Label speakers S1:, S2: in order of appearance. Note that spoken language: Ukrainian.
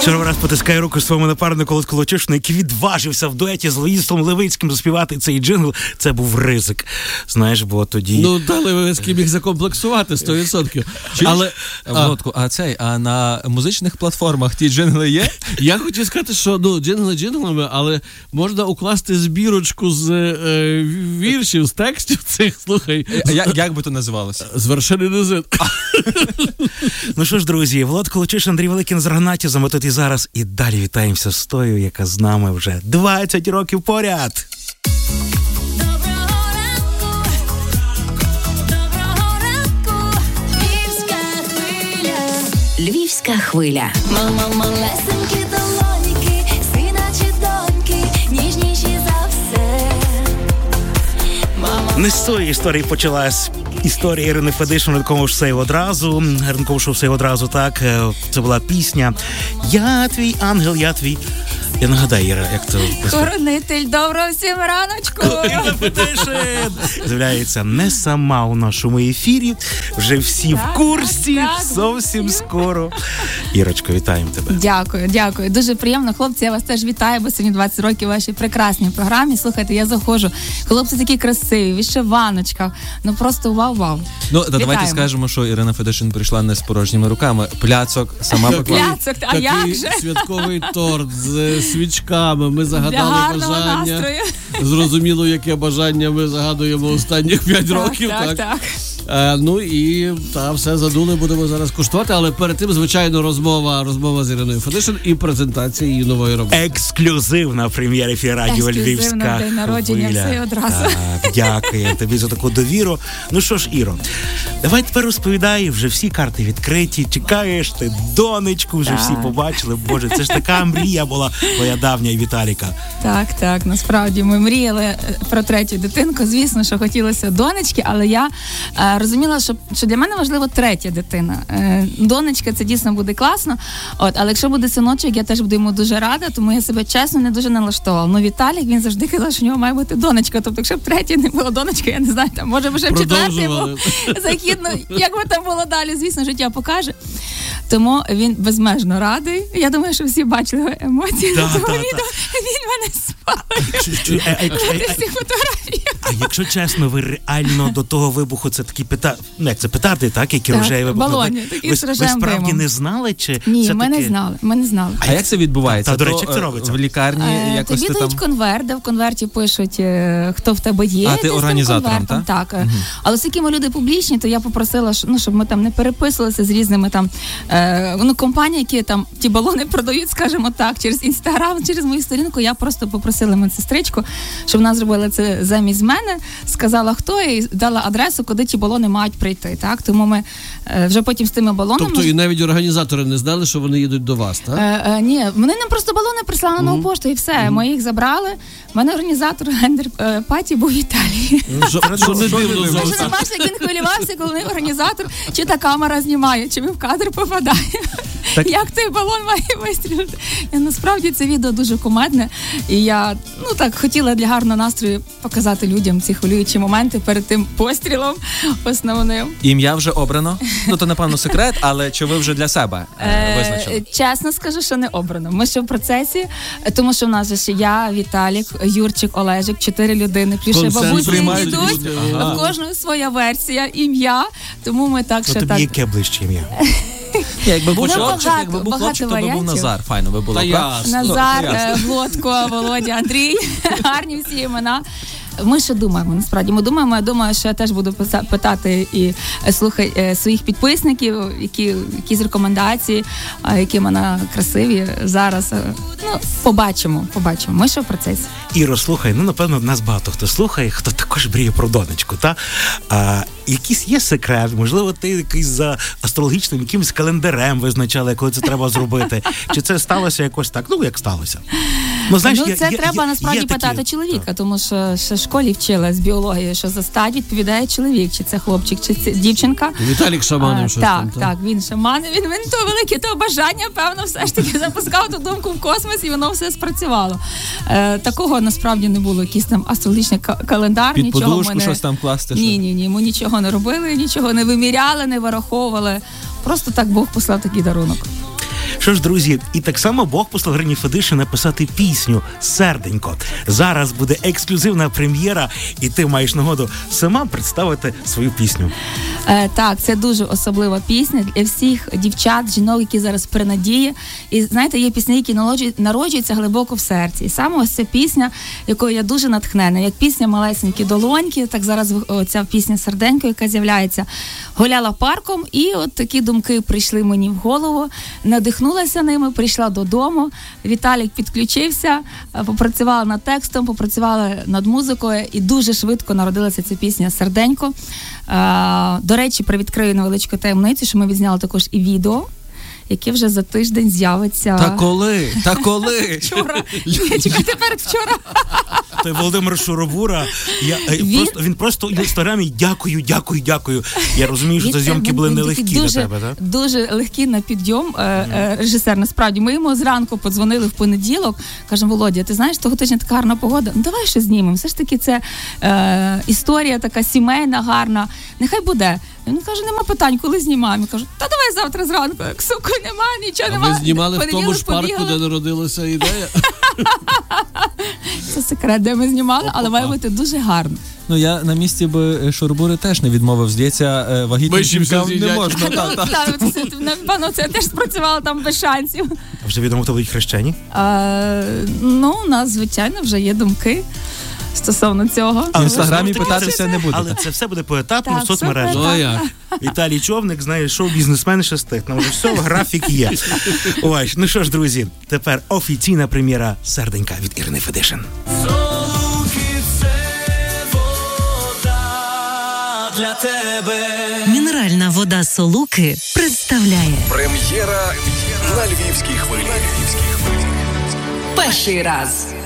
S1: Вчора раз потискає руку своєму напарнику Олег Колотишину, який відважився в дуеті з Леїстом Левицьким заспівати цей джингл. Це був ризик. Знаєш, бо тоді...
S2: Ну, та Левицький міг закомплексувати 100%. Але...
S3: Володку, а на музичних платформах ті джингли є?
S2: Я хотів сказати, що джингли джинглами, але можна укласти збірочку з віршів, з текстів цих, слухай.
S3: Як би то називалося?
S2: З вершини низин.
S1: Ну що ж, друзі, Володь Колотишин, Андрій Великий з Рогнатівцем, ми тут і зараз і далі вітаємося з тою, яка з нами вже 20 років поряд.
S4: Львівська хвиля. Мама, малесенькі долоніки, сина чи доньки, ніжніші за все.
S1: Не з цієї історії почалась історія Ірини Федишин, ранкового шоу «Все одразу», так. Це була пісня «Я твій ангел, я твій». Я нагадаю, Іра, як це...
S5: Хоронитель, доброго всім раночку!
S1: Ірина Федишин з'являється не сама у нашому ефірі, вже всі в курсі, зовсім скоро. Ірочко, вітаємо тебе.
S5: Дякую. Дуже приємно, хлопці, я вас теж вітаю, бо сьогодні 20 років в вашій прекрасній програмі. Слухайте, я заходжу, хлопці такі красиві, вишиваночка, ну просто вау-вау.
S3: Ну, давайте скажемо, що Ірина Федишин прийшла не з порожніми руками. Пляцок сама поклала.
S5: Пляцок, а як же?
S2: Такий святковий торт з свічками. Ми загадали бажання.
S5: Настрою.
S2: Зрозуміло, яке бажання ми загадуємо останніх 5 років.
S5: Так.
S2: Ну і все задули, будемо зараз куштувати, але перед тим, звичайно, розмова з Іриною Федишин і презентація її нової роботи.
S1: Ексклюзивна прем'єр-ефір радіо «Львівська
S5: день народження,
S1: хвиля».
S5: все одразу.
S1: Так, дякую тобі за таку довіру. Ну що ж, Іро, давай тепер розповідай, вже всі карти відкриті, чекаєш ти донечку, вже всі побачили. Боже, це ж така мрія була твоя давня і Віталіка.
S5: Так, насправді ми мріяли про 3-ю дитинку. Звісно, що хотілося донечки, але я розуміла, що для мене важливо 3-я дитина. Донечка, це дійсно буде класно, але якщо буде синочок, я теж буду йому дуже рада, тому я себе чесно не дуже налаштовувала. Ну, Віталік, він завжди казав, що в нього має бути донечка, тобто якщо б 3-й не було донечка, я не знаю, там, може вже в 4-й був захід, як би там було далі, звісно, життя покаже. Тому він безмежно радий. Я думаю, що всі бачили його емоції на цьому відео. Він мене спалить. Всі фотографії.
S1: А якщо чесно, ви реально до того вибуху, це такі петарди, так, які рожеві вибухи.
S5: Балоні, такі з
S1: ви
S5: рожевим
S1: справді
S5: димом.
S1: не знали? Чи
S5: Ні,
S1: це
S5: ми
S1: таки...
S5: не знали.
S3: А як це відбувається?
S1: До речі, як це робиться?
S3: В лікарні якось
S5: тобі
S3: ти
S5: дають
S3: там...
S5: конверт, де в конверті пишуть, хто в тебе є.
S3: А ти організатором, так?
S5: Так. Але оскільки ми люди публічні, то я попросила, щоб ми там не переписувалися з різними там компанії, які там ті балони продають, скажімо так, через Інстаграм, через мою сторінку. Я просто попросила медсестричку, щоб вона зробила це замість мене, сказала, хто, і дала адресу, куди ті балони мають прийти. Так? Тому ми вже потім з тими балонами...
S2: Тобто і навіть організатори не знали, що вони їдуть до вас, так?
S5: Ні, вони нам просто балони прислали на нову пошту, і все. Ми їх забрали. У мене організатор гендер-паті був в Італії.
S2: Що не дивно
S5: Ви
S2: зовсім.
S5: ж не бачите, як він хвилювався, коли організатор, чи та камера знімає, чи він в кадр попадає.
S3: Так.
S5: Як той балон має вистрілити. Насправді це відео дуже кумедне. І я хотіла для гарного настрою показати людям ці хвилюючі моменти перед тим пострілом основним.
S3: Ім'я вже обрано? Ну, то, напевно, секрет, але чи ви вже для себе визначили?
S5: Чесно скажу, що не обрано. Ми ще в процесі, тому що в нас же ще я, Віталік, Юрчик, Олежик, 4 людини, плюс ще бабусі і дідусь. В кожного своя версія, ім'я, тому ми так ще так...
S1: Тобі яке ближче ім'я?
S3: Якби був
S5: багато
S3: хлопчик, то би був
S5: варіантів.
S3: Назар. Файно би було.
S5: Назар, Володько, Володя, Андрій, гарні всі імена. Ми ще думаємо, насправді. Я думаю, що я теж буду питати і своїх підписників, які з рекомендації, які мене красиві зараз. Побачимо. Ми ще в процесі.
S1: Іро, слухай, напевно, нас багато хто слухає, хто також мріє про донечку, та? Якийсь є секрет, можливо, ти якийсь за астрологічним якимось календарем визначали, коли це треба зробити. Чи це сталося якось так? Як сталося? Знаєш,
S5: це треба насправді питати чоловіка, тому що ще в школі вчила з біології, що за стать відповідає чоловік, чи це хлопчик, чи це дівчинка.
S2: Віталік шаманив щось там.
S5: Так, він шаманив, він то велике то бажання, певно, все ж таки запускав ту думку в космос, і воно все спрацювало. Такого насправді не було, якийсь там астрологічний календар,
S3: під
S5: нічого
S3: подушку
S5: ми не...
S3: щось там класти?
S5: Ні, ми нічого не робили, нічого не виміряли, не вираховували. Просто так Бог послав такий дарунок.
S1: Що ж, друзі, і так само Бог послав Ірині Федишин написати пісню «Серденько». Зараз буде ексклюзивна прем'єра, і ти маєш нагоду сама представити свою пісню.
S5: Так, це дуже особлива пісня для всіх дівчат, жінок, які зараз при надії. І знаєте, є пісні, які народжуються глибоко в серці. І саме ось ця пісня, якою я дуже натхнена, як пісня «Малесенькі долоньки», так зараз ця пісня «Серденько», яка з'являється. Гуляла парком, і от такі думки прийшли мені в голову, надихнулася ними, прийшла додому. Віталік підключився, попрацювала над текстом, попрацювала над музикою, і дуже швидко народилася ця пісня «Серденько». До речі, привідкрию невеличку таємницю, що ми відзняли також і відео, яке вже за тиждень з'явиться.
S3: Та коли?
S5: Вчора. Чекай, тепер вчора.
S1: Той Володимир Шуробура, він просто в інстаграмі дякую. Я розумію, що це зйомки були нелегкі для тебе, так?
S5: Дуже легкі на підйом, режисер, насправді. Ми йому зранку подзвонили в понеділок, кажемо: Володя, ти знаєш, того тижня така гарна погода, ну давай ще знімемо. Все ж таки це історія така сімейна, гарна, нехай буде. Він каже: нема питань, коли знімаємо. Я кажу: та давай завтра зранку. Як суку, нічого нема.
S2: Ви знімали в тому ж парку, де народилася ідея?
S5: Це секрет, де ми знімали, але має бути дуже гарно.
S3: Ну, я на місці би Шурбури теж не відмовив. Здається, вагітним жінкам не можна.
S5: Напевно, це теж спрацювало там без шансів.
S1: А вже відомо, хто будуть хрещені?
S5: Ну, у нас, звичайно, вже є думки стосовно цього.
S3: В інстаграмі питатися не буде.
S1: Але це все буде поетапно в соцмережах.
S2: Ну, як?
S1: Віталій Човник, знає, шоу-бізнесмен шестих. Нам вже все, графік є. Ой, ну що ж, друзі, тепер офіційна прем'єра «Серденька» від Ірини Федишин.
S6: Для тебе.
S7: Мінеральна вода Солуки представляє
S6: Прем'єра на Львівській хвилі.
S7: перший раз.